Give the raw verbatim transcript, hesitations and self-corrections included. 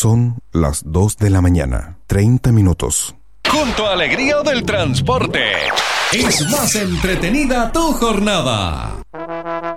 Son las dos de la mañana, treinta minutos. Junto a Alegría del Transporte. Es más entretenida tu jornada.